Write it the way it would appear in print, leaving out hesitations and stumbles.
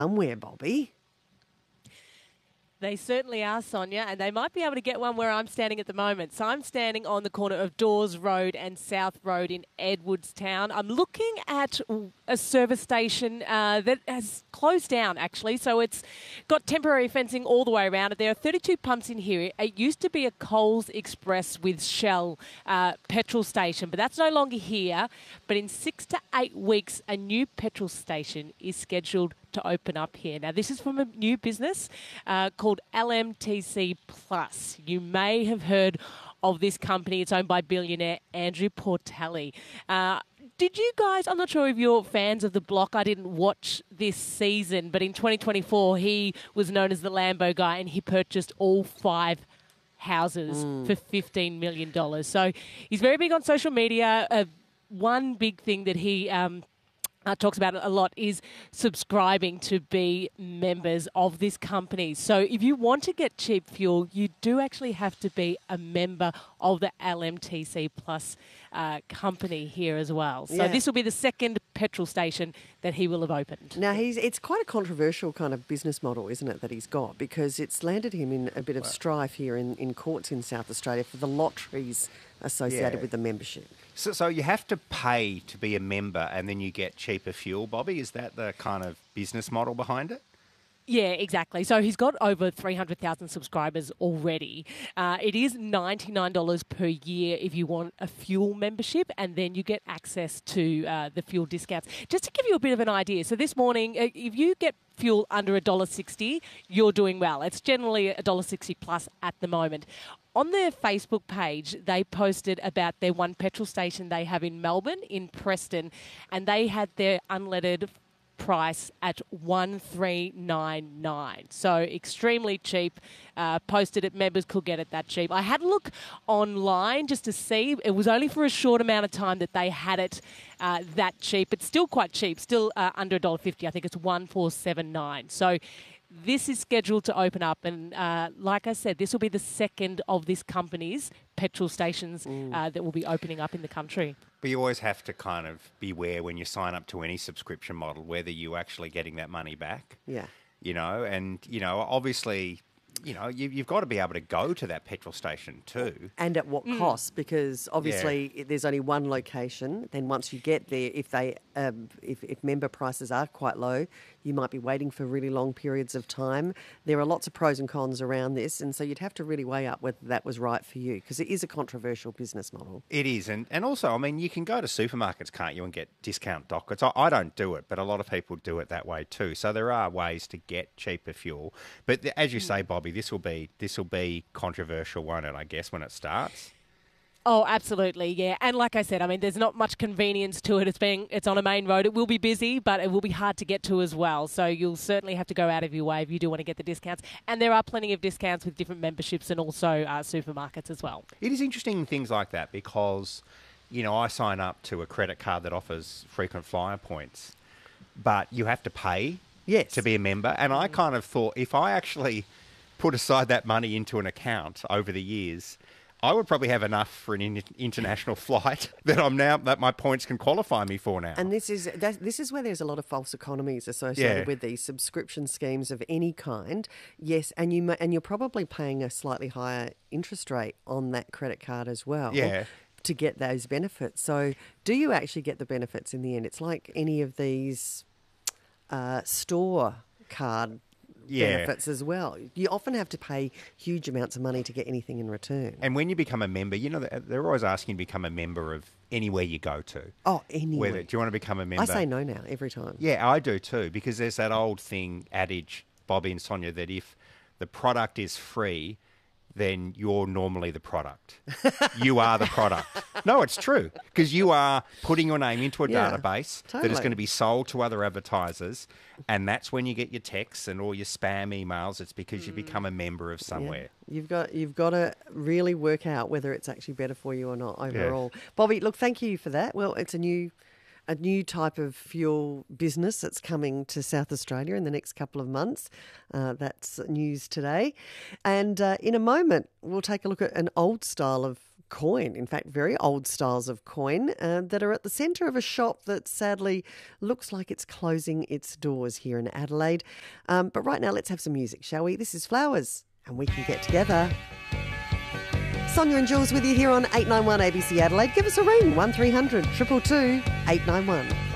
somewhere, Bobby. They certainly are, Sonia, and they might be able to get one where I'm standing at the moment. So I'm standing on the corner of Dawes Road and South Road in Edwardstown. I'm looking at a service station that has closed down, actually. So it's got temporary fencing all the way around it. There are 32 pumps in here. It used to be a Coles Express with Shell petrol station, but that's no longer here. But in 6 to 8 weeks, a new petrol station is scheduled to open up here. Now, this is from a new business called LMTC Plus. You may have heard of this company. It's owned by billionaire Andrew Portelli. Did you guys, I'm not sure if you're fans of The Block, I didn't watch this season, but in 2024 he was known as the Lambo guy and he purchased all 5 houses for $15 million. So he's very big on social media. One big thing that he talks about it a lot is subscribing to be members of this company. So if you want to get cheap fuel, you do actually have to be a member of the LMTC Plus company here as well. So this will be the second petrol station that he will have opened. Now, it's quite a controversial kind of business model, isn't it, that he's got, because it's landed him in a bit of strife here in courts in South Australia for the lotteries associated with the membership. So you have to pay to be a member and then you get cheaper fuel, Bobby? Is that the kind of business model behind it? Yeah, exactly. So he's got over 300,000 subscribers already. It is $99 per year if you want a fuel membership, and then you get access to the fuel discounts. Just to give you a bit of an idea, so this morning, if you get fuel under $1.60, you're doing well. It's generally $1.60 plus at the moment. On their Facebook page, they posted about their one petrol station they have in Melbourne, in Preston, and they had their unleaded price at $1,399. So extremely cheap. Posted it, members could get it that cheap. I had a look online just to see. It was only for a short amount of time that they had it that cheap. It's still quite cheap, still under $1.50. I think it's $1,479. So this is scheduled to open up, and like I said, this will be the second of this company's petrol stations that will be opening up in the country. But you always have to kind of beware when you sign up to any subscription model whether you're actually getting that money back. Yeah. You know, and, you know, obviously, you know, you've got to be able to go to that petrol station too. And at what cost? Because obviously there's only one location. Then once you get there, if member prices are quite low, you might be waiting for really long periods of time. There are lots of pros and cons around this, and so you'd have to really weigh up whether that was right for you, because it is a controversial business model. It is, and also, I mean, you can go to supermarkets, can't you, and get discount dockets. I don't do it, but a lot of people do it that way too. So there are ways to get cheaper fuel. But as you say, Bobby, this will be controversial, won't it, I guess, when it starts? Oh, absolutely, yeah. And like I said, I mean, there's not much convenience to it. It's on a main road. It will be busy, but it will be hard to get to as well. So you'll certainly have to go out of your way if you do want to get the discounts. And there are plenty of discounts with different memberships and also supermarkets as well. It is interesting things like that because, you know, I sign up to a credit card that offers frequent flyer points, but you have to pay to be a member. And I kind of thought if I actually put aside that money into an account over the years, I would probably have enough for an international flight that my points can qualify me for now. And this is where there's a lot of false economies associated with these subscription schemes of any kind. Yes, and you're probably paying a slightly higher interest rate on that credit card as well. Yeah. To get those benefits. So, do you actually get the benefits in the end? It's like any of these store card benefits as well. You often have to pay huge amounts of money to get anything in return. And when you become a member, you know, they're always asking you to become a member of anywhere you go to. Oh, anywhere. Do you want to become a member? I say no now, every time. Yeah, I do too, because there's that old adage, Bobby and Sonia, that if the product is free, then you're normally the product. You are the product. No, it's true, because you are putting your name into a database that is going to be sold to other advertisers, and that's when you get your texts and all your spam emails. It's because you become a member of somewhere. Yeah. You've got to really work out whether it's actually better for you or not overall. Yeah. Bobby, look, thank you for that. Well, it's a new type of fuel business that's coming to South Australia in the next couple of months. That's news today. And in a moment, we'll take a look at an old style of coin, in fact, very old styles of coin that are at the centre of a shop that sadly looks like it's closing its doors here in Adelaide. But right now, let's have some music, shall we? This is Flowers, and we can get together. Sonia and Jules with you here on 891 ABC Adelaide. Give us a ring, 1300 222 891.